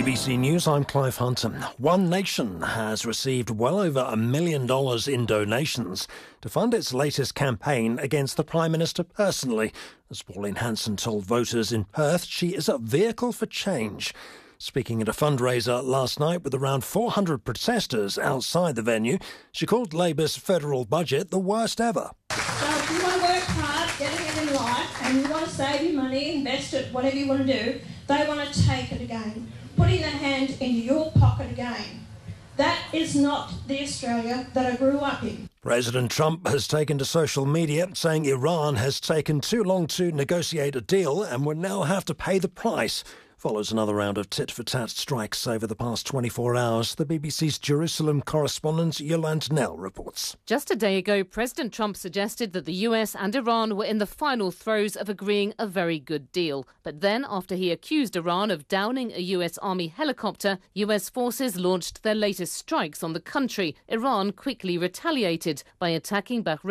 BBC News, I'm Clive Hunter. One Nation has received well over $1 million in donations to fund its latest campaign against the Prime Minister personally. As Pauline Hanson told voters in Perth, she is a vehicle for change. Speaking at a fundraiser last night with around 400 protesters outside the venue, she called Labour's federal budget the worst ever. So if you want to work hard, getting it in life, and you want to save your money, invest it, whatever you want to do, they want to take it again, putting their hand into your pocket again. That is not the Australia that I grew up in. President Trump has taken to social media saying Iran has taken too long to negotiate a deal and will now have to pay the price. Follows another round of tit-for-tat strikes over the past 24 hours. The BBC's Jerusalem correspondent Yolande Knell reports. Just a day ago, President Trump suggested that the US and Iran were in the final throes of agreeing a very good deal. But then, after he accused Iran of downing a US Army helicopter, US forces launched their latest strikes on the country. Iran quickly retaliated by attacking Bahrain